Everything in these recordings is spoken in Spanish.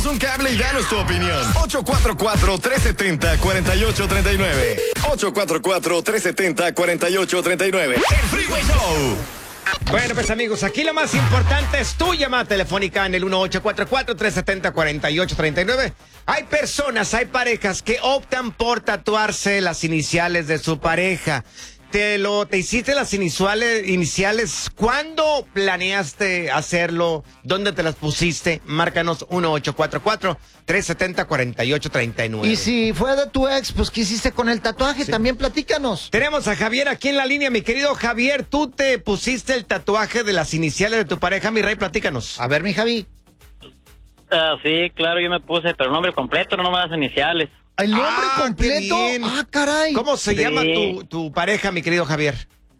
un cable y danos tu opinión. 844-370-4839. 844-370-4839. El Freeway Show. Bueno, pues amigos, aquí lo más importante es tu llamada telefónica en el 1844-370-4839. Hay personas, hay parejas que optan por tatuarse las iniciales de su pareja. ¿Te hiciste las iniciales? ¿Cuándo planeaste hacerlo? ¿Dónde te las pusiste? Márcanos 1844-370-4839. Y si fue de tu ex, pues ¿qué hiciste con el tatuaje? Sí. También platícanos. Tenemos a Javier aquí en la línea, mi querido Javier. ¿Tú te pusiste el tatuaje de las iniciales de tu pareja, mi rey? Platícanos. A ver, mi Javi. Sí, claro, yo me puse, pero el nombre completo, no nomás las iniciales. ¿El nombre qué completo? bien. Ah, caray. ¿Cómo se Sí. llama tu pareja, mi querido Javier?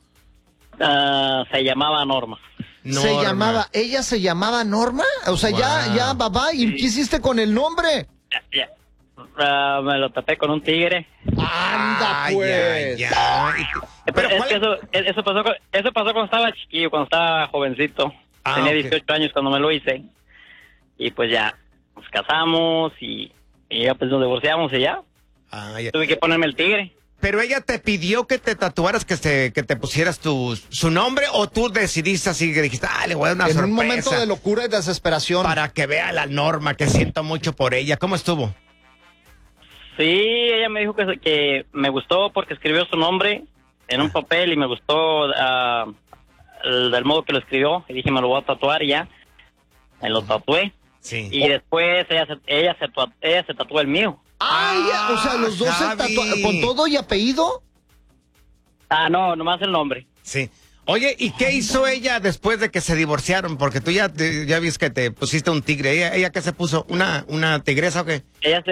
Se llamaba Norma. Norma. ¿Ella se llamaba Norma? O sea, Wow. ya, babá. ¿Y qué hiciste con el nombre? Ya. Me lo tapé con un tigre. Anda, Ay, pues. ya. Pero, Es ¿cuál que eso pasó cuando estaba chiquillo, cuando estaba jovencito. Ah, Tenía ok. 18 años cuando me lo hice. Y pues ya, nos casamos y ya pues nos divorciamos y ya. Ya. Tuve que ponerme el tigre. Pero ella te pidió que te tatuaras, que te pusieras su nombre, o tú decidiste así que dijiste, le voy a dar una En sorpresa. un momento de locura y desesperación. Para que vea la Norma, que siento mucho por ella. ¿Cómo estuvo? Sí, ella me dijo que me gustó porque escribió su nombre en un papel y me gustó del modo que lo escribió. Y dije, me lo voy a tatuar y ya. Me lo tatué. Sí. Y después ella se tatuó el mío. O sea, los dos se Javi. tatuaron con todo y apellido. No, nomás el nombre. Sí. Oye, ¿y qué hizo ella después de que se divorciaron? Porque tú ya viste que te pusiste un tigre. ¿Ella qué se puso? ¿Una tigresa o qué? Ella